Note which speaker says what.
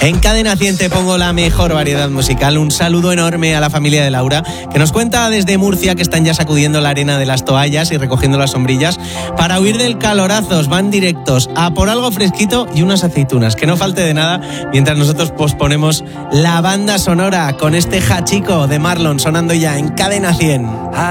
Speaker 1: En Cadena 100 te pongo la mejor variedad musical. Un saludo enorme a la familia de Laura, que nos cuenta desde Murcia que están ya sacudiendo la arena de las toallas y recogiendo las sombrillas para huir del calorazos. Van directos a por algo fresquito y unas aceitunas, que no falte de nada, mientras nosotros posponemos la banda sonora con este Hachiko de Marlon sonando ya en Cadena 100.